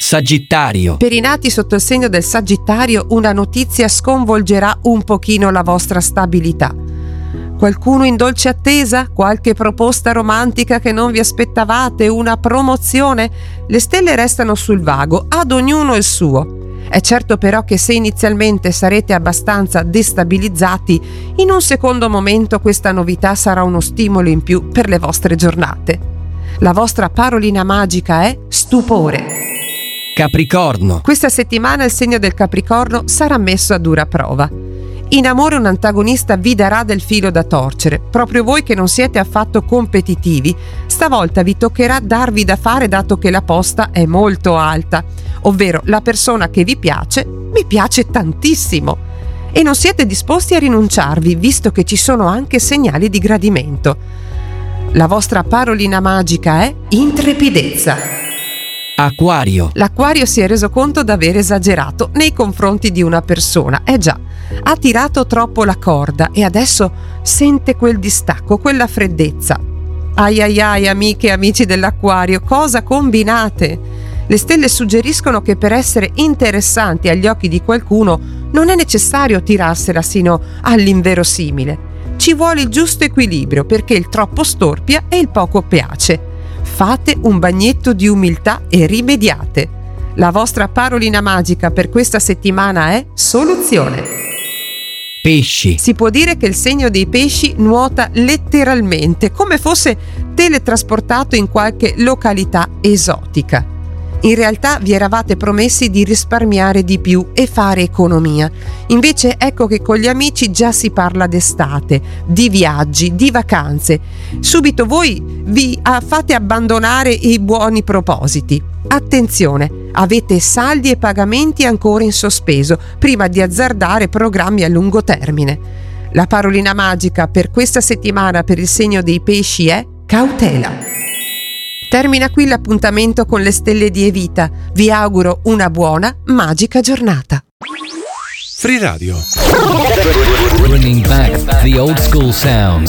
Sagittario. Per i nati sotto il segno del Sagittario, una notizia sconvolgerà un pochino la vostra stabilità. Qualcuno in dolce attesa? Qualche proposta romantica che non vi aspettavate? Una promozione? Le stelle restano sul vago, ad ognuno il suo. È certo però che se inizialmente sarete abbastanza destabilizzati, in un secondo momento questa novità sarà uno stimolo in più per le vostre giornate. La vostra parolina magica è stupore. Capricorno. Questa settimana il segno del Capricorno sarà messo a dura prova. In amore un antagonista vi darà del filo da torcere. Proprio voi che non siete affatto competitivi, stavolta vi toccherà darvi da fare dato che la posta è molto alta, ovvero la persona che vi piace tantissimo e non siete disposti a rinunciarvi, visto che ci sono anche segnali di gradimento. La vostra parolina magica è intrepidezza. Acquario. L'Acquario si è reso conto d'aver esagerato nei confronti di una persona. Già, ha tirato troppo la corda e adesso sente quel distacco, quella freddezza. Ai ai ai, amiche e amici dell'Acquario, cosa combinate? Le stelle suggeriscono che per essere interessanti agli occhi di qualcuno non è necessario tirarsela sino all'inverosimile. Ci vuole il giusto equilibrio perché il troppo storpia e il poco piace. Fate un bagnetto di umiltà e rimediate. La vostra parolina magica per questa settimana è soluzione. Pesci. Si può dire che il segno dei pesci nuota letteralmente, come fosse teletrasportato in qualche località esotica. In realtà vi eravate promessi di risparmiare di più e fare economia. Invece ecco che con gli amici già si parla d'estate, di viaggi, di vacanze. Subito voi vi fate abbandonare i buoni propositi. Attenzione, avete saldi e pagamenti ancora in sospeso prima di azzardare programmi a lungo termine. La parolina magica per questa settimana per il segno dei pesci è cautela. Termina qui l'appuntamento con le stelle di Evita. Vi auguro una buona, magica giornata. Free Radio. Bringing back the old school sound.